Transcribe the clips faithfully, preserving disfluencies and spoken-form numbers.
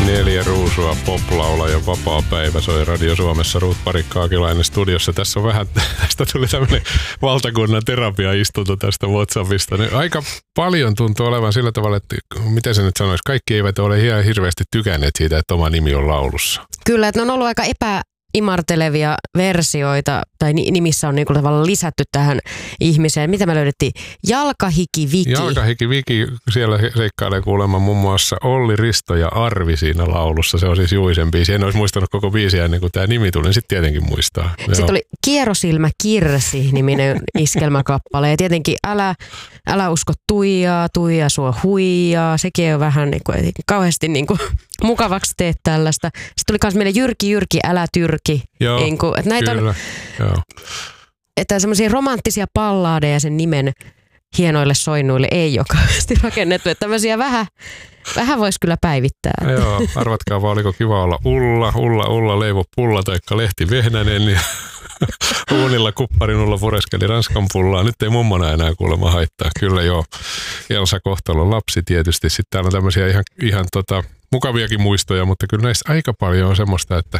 Neljä ruusua, poplaula ja vapaa päivä soi Radio Suomessa. Ruut Parikka-Akilainen studiossa. Tässä on vähän, tästä tuli tämmöinen valtakunnan terapiaistunto tästä WhatsAppista. Niin aika paljon tuntuu olevan sillä tavalla, että miten se nyt sanoisi, kaikki eivät ole ihan hirveästi tykänneet siitä, että oma nimi on laulussa. Kyllä, että ne on ollut aika epä... imartelevia versioita, tai nimissä on niinku tavallaan lisätty tähän ihmiseen. Mitä me löydettiin? Jalkahiki Viki. Jalkahiki Viki, siellä seikkailee kuulemma muun muassa Olli, Risto ja Arvi siinä laulussa. Se on siis Juisen biisi. En olisi muistanut koko biisiä ennen kuin tämä nimi tuli, niin sitten tietenkin muistaa. Sitten Joo. oli Kierosilmä Kirsi-niminen iskelmäkappale. Ja tietenkin Älä, älä usko Tuijaa, Tuija sua huijaa. Sekin on vähän niin kuin, kauheasti niin kuin mukavaksi teet tällaista. Sitten tuli myös meille Jyrki Jyrki, älä tyrki. Joo, niin kuin, että näitä kyllä. On, Joo. että semmoisia romanttisia pallaadeja sen nimen hienoille soinnuille ei ole kauheasti rakennettu. Että tämmöisiä vähän, vähän voisi kyllä päivittää. Joo, arvatkaa vaan, oliko kiva olla Ulla, Ulla, Ulla, Leivo Pulla taikka Lehti Vehnänen ja uunilla kupparin Ulla pureskeli Ranskan pullaa. Nyt ei mummona enää kuulemma haittaa. Kyllä joo, Elsa Kohtalon lapsi tietysti. Sitten täällä on tämmöisiä ihan, ihan tota, mukaviakin muistoja, mutta kyllä näistä aika paljon on semmoista, että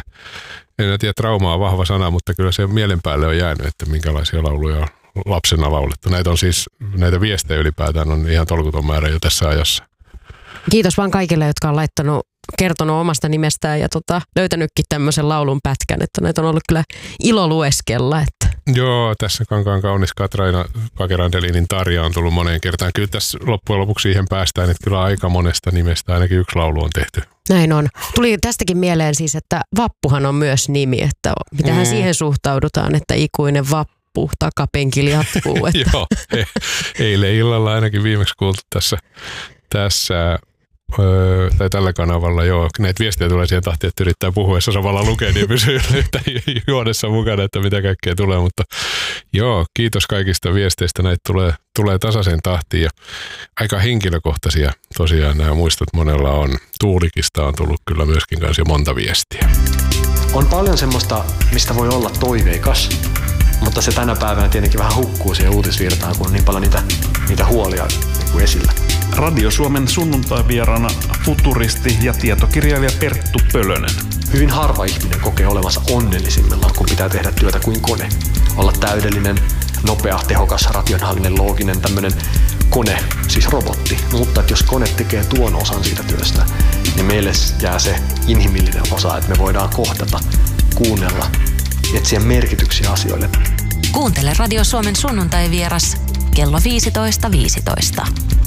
en tiedä, trauma on vahva sana, mutta kyllä se mielen päälle on jäänyt, että minkälaisia lauluja on lapsena laulettu. Näitä on siis, näitä viestejä ylipäätään on ihan tolkuton määrä jo tässä ajassa. Kiitos vaan kaikille, jotka on laittanut, kertonut omasta nimestään ja tota, löytänytkin tämmöisen laulun pätkän, että näitä on ollut kyllä ilo lueskella. Että. Joo, tässä Kankaan kaunis Katraina Pakerandelinin Tarja on tullut moneen kertaan. Kyllä tässä loppujen lopuksi siihen päästään, että kyllä aika monesta nimestä ainakin yksi laulu on tehty. Näin on. Tuli tästäkin mieleen siis, että Vappuhan on myös nimi, että mitähän mm. siihen suhtaudutaan, että ikuinen vappu takapenkillä jatkuu. Että. Joo, eilen illalla ainakin viimeksi kuultu tässä, tässä öö, tai tällä kanavalla, joo, näitä viestejä tulee siihen tahtiin, että yrittää puhuessa samalla lukea, niin pysyy yhtä juodessa mukana, että mitä kaikkea tulee, mutta joo, kiitos kaikista viesteistä, näitä tulee, tulee tasaisen tahtiin ja aika henkilökohtaisia tosiaan nämä muistot monella on. Tuulikista on tullut kyllä myöskin kanssa jo monta viestiä. On paljon semmoista, mistä voi olla toiveikas, mutta se tänä päivänä tietenkin vähän hukkuu siihen uutisvirtaan, kun on niin paljon niitä, niitä huolia niin kuin esillä. Radio Suomen sunnuntai-vieraana futuristi ja tietokirjailija Perttu Pölönen. Hyvin harva ihminen kokee olevansa onnellisimmillaan, kun pitää tehdä työtä kuin kone. Olla täydellinen, nopea, tehokas, rationaalinen, looginen, tämmöinen kone, siis robotti. Mutta että jos kone tekee tuon osan siitä työstä, niin meille jää se inhimillinen osa, että me voidaan kohdata, kuunnella, etsiä merkityksiä asioille. Kuuntele Radio Suomen sunnuntai-vieras kello viisitoista viisitoista.